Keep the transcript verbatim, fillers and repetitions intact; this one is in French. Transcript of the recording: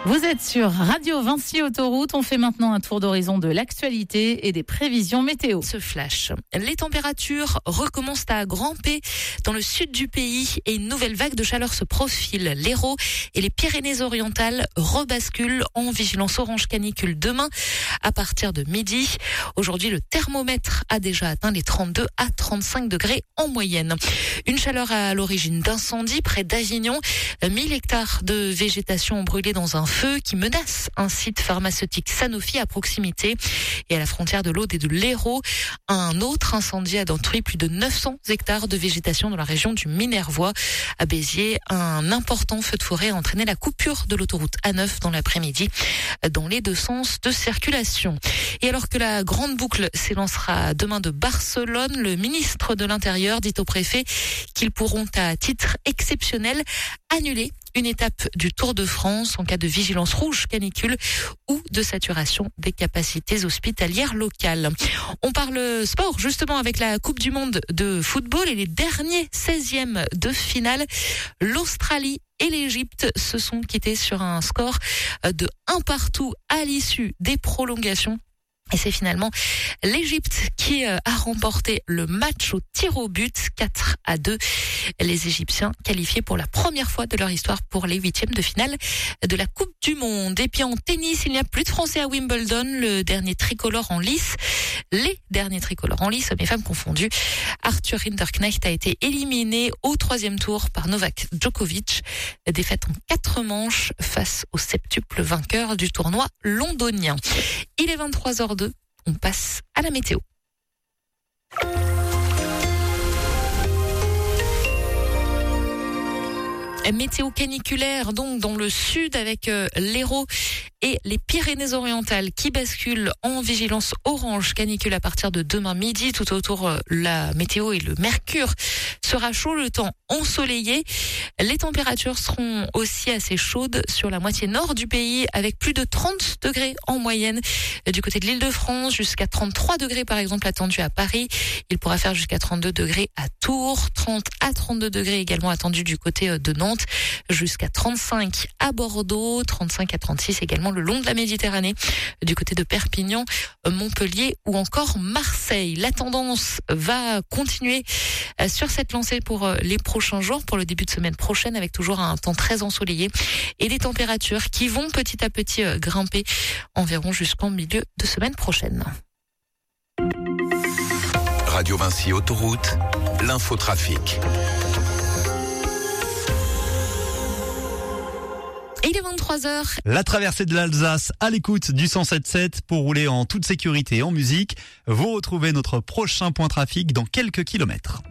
Vous êtes sur Radio Vinci Autoroute. On fait maintenant un tour d'horizon de l'actualité et des prévisions météo. Ce flash. Les températures recommencent à grimper dans le sud du pays et une nouvelle vague de chaleur se profile. L'Hérault et les Pyrénées-Orientales rebasculent en vigilance orange canicule demain à partir de midi. Aujourd'hui, le thermomètre a déjà atteint les trente-deux à trente-cinq degrés en moyenne. Une chaleur à l'origine d'incendies près d'Avignon. mille hectares de végétation ont brûlé dans un feu qui menace un site pharmaceutique Sanofi à proximité et à la frontière de l'Aude et de l'Hérault. Un autre incendie a détruit plus de neuf cents hectares de végétation dans la région du Minervois. À Béziers, un important feu de forêt a entraîné la coupure de l'autoroute A neuf dans l'après-midi dans les deux sens de circulation. Et alors que la grande boucle s'élancera demain de Barcelone, le ministre de l'Intérieur dit au préfet qu'ils pourront à titre exceptionnel annuler une étape du Tour de France en cas de vigilance rouge canicule ou de saturation des capacités hospitalières locales. On parle sport justement avec la Coupe du Monde de football et les derniers seizièmes de finale. L'Australie et l'Égypte se sont quittés sur un score de un partout à l'issue des prolongations. Et c'est finalement l'Égypte qui a remporté le match au tir au but quatre à deux. Les Égyptiens qualifiés pour la première fois de leur histoire pour les huitièmes de finale de la Coupe du Monde. Et puis en tennis, il n'y a plus de Français à Wimbledon. Le dernier tricolore en lice, les derniers tricolores en lice, hommes et femmes confondus. Arthur Rinderknecht a été éliminé au troisième tour par Novak Djokovic. Défaite en quatre manches face au septuple vainqueur du tournoi londonien. Il est vingt-trois heures deux, on passe à la météo. Météo caniculaire donc dans le sud avec euh, l'Hérault et les Pyrénées-Orientales qui basculent en vigilance orange canicule à partir de demain midi. Tout autour euh, la météo et le mercure sera chaud, le temps ensoleillé. Les températures seront aussi assez chaudes sur la moitié nord du pays avec plus de trente degrés en moyenne du côté de l'Île-de-France, jusqu'à trente-trois degrés par exemple attendus à Paris. Il pourra faire jusqu'à trente-deux degrés à Tours, trente à trente-deux degrés également attendus du côté de Nantes, jusqu'à trente-cinq à Bordeaux, trente-cinq à trente-six également le long de la Méditerranée, du côté de Perpignan, Montpellier ou encore Marseille. La tendance va continuer sur cette lancée pour les prochains jours, pour le début de semaine prochaine, avec toujours un temps très ensoleillé et des températures qui vont petit à petit grimper environ jusqu'en milieu de semaine prochaine. Radio Vinci Autoroute, l'infotrafic. Et il est vingt-trois heures. La traversée de l'Alsace à l'écoute du cent sept sept pour rouler en toute sécurité et en musique. Vous retrouvez notre prochain point trafic dans quelques kilomètres.